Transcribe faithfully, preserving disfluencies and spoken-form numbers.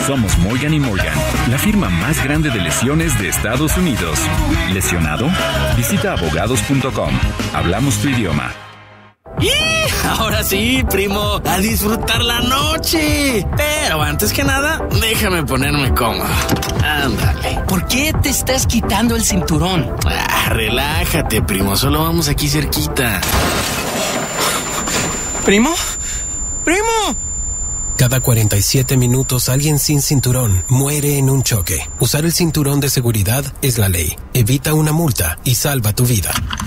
Somos Morgan y Morgan, la firma más grande de lesiones de Estados Unidos. ¿Lesionado? Visita abogados punto com. Hablamos tu idioma. ¡Y! Ahora sí, primo, a disfrutar la noche. Pero antes que nada, déjame ponerme cómodo. Ándale. ¿Por qué te estás quitando el cinturón? Ah, relájate, primo, solo vamos aquí cerquita. ¿Primo? ¡Primo! Cada cuarenta y siete minutos alguien sin cinturón muere en un choque. Usar el cinturón de seguridad es la ley. Evita una multa y salva tu vida.